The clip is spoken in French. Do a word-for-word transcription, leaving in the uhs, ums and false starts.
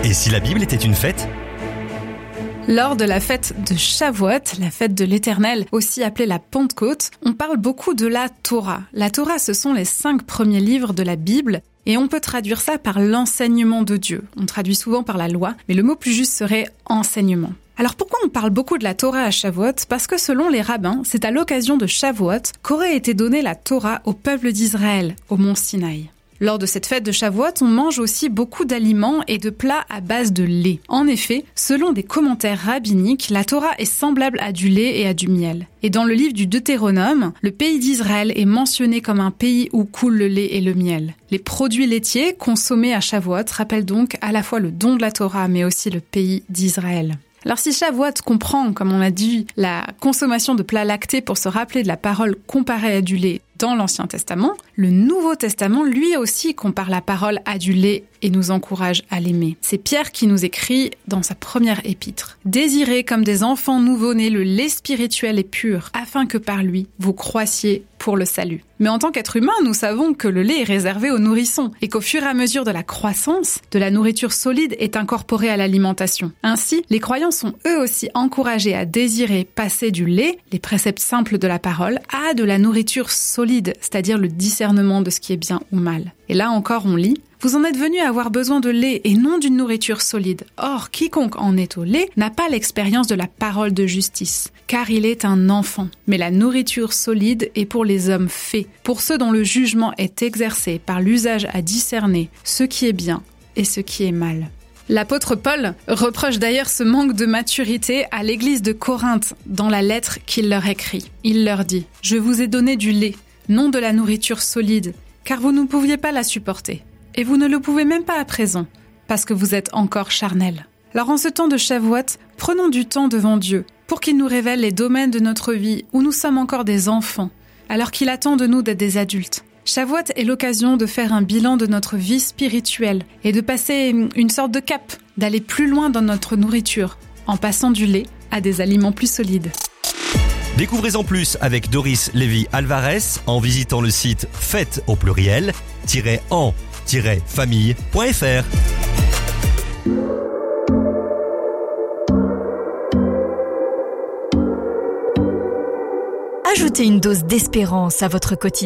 Et si la Bible était une fête ? Lors de la fête de Shavuot, la fête de l'Éternel, aussi appelée la Pentecôte, on parle beaucoup de la Torah. La Torah, ce sont les cinq premiers livres de la Bible, et on peut traduire ça par l'enseignement de Dieu. On traduit souvent par la loi, mais le mot plus juste serait enseignement. Alors pourquoi on parle beaucoup de la Torah à Shavuot ? Parce que selon les rabbins, c'est à l'occasion de Shavuot qu'aurait été donnée la Torah au peuple d'Israël, au mont Sinaï. Lors de cette fête de Shavuot, on mange aussi beaucoup d'aliments et de plats à base de lait. En effet, selon des commentaires rabbiniques, la Torah est semblable à du lait et à du miel. Et dans le livre du Deutéronome, le pays d'Israël est mentionné comme un pays où coule le lait et le miel. Les produits laitiers consommés à Shavuot rappellent donc à la fois le don de la Torah, mais aussi le pays d'Israël. Alors si Shavuot comprend, comme on a dit, la consommation de plats lactés pour se rappeler de la parole comparée à du lait dans l'Ancien Testament, le Nouveau Testament lui aussi compare la parole à du lait et nous encourage à l'aimer. C'est Pierre qui nous écrit dans sa première épître « Désirez comme des enfants nouveau-nés le lait spirituel et pur, afin que par lui vous croissiez pour le salut. » Mais en tant qu'être humain, nous savons que le lait est réservé aux nourrissons et qu'au fur et à mesure de la croissance, de la nourriture solide est incorporée à l'alimentation. Ainsi, les croyants sont eux aussi encouragés à désirer passer du lait, les préceptes simples de la parole, à de la nourriture solide, c'est-à-dire le discernement de ce qui est bien ou mal. Et là encore, on lit « Vous en êtes venus à avoir besoin de lait et non d'une nourriture solide. Or, quiconque en est au lait n'a pas l'expérience de la parole de justice, car il est un enfant. Mais la nourriture solide est pour les hommes faits, pour ceux dont le jugement est exercé par l'usage à discerner ce qui est bien et ce qui est mal. » L'apôtre Paul reproche d'ailleurs ce manque de maturité à l'église de Corinthe dans la lettre qu'il leur écrit. Il leur dit « Je vous ai donné du lait, non de la nourriture solide, car vous ne pouviez pas la supporter. Et vous ne le pouvez même pas à présent, parce que vous êtes encore charnels. » Alors en ce temps de Shavuot, prenons du temps devant Dieu, pour qu'il nous révèle les domaines de notre vie où nous sommes encore des enfants, alors qu'il attend de nous d'être des adultes. Shavuot est l'occasion de faire un bilan de notre vie spirituelle et de passer une sorte de cap, d'aller plus loin dans notre nourriture, en passant du lait à des aliments plus solides. Découvrez-en plus avec Doris Lévy-Alvarez en visitant le site fête au pluriel en famille point f r. Ajoutez une dose d'espérance à votre quotidien.